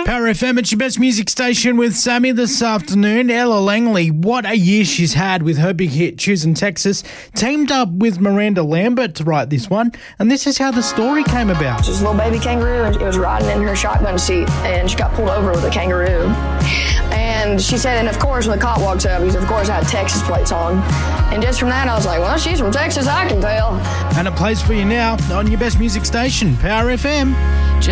Power FM, it's your best music station with Sammy this afternoon. Ella Langley, what a year she's had with her big hit, Choosing Texas. Teamed up with Miranda Lambert to write this one, and this is how the story came about. Just a little baby kangaroo, and it was riding in her shotgun seat, and she got pulled over with a kangaroo. And she said, and of course, when the cop walks up, he said, of course, I had Texas plates on. And just from that, I was like, well, she's from Texas, I can tell. And it plays for you now on your best music station, Power FM.